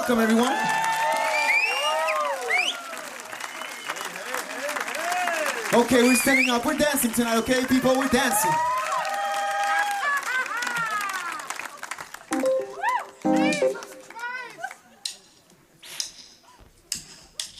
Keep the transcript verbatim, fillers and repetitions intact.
Welcome, everyone. Okay, we're standing up. We're dancing tonight, okay, people? We're dancing.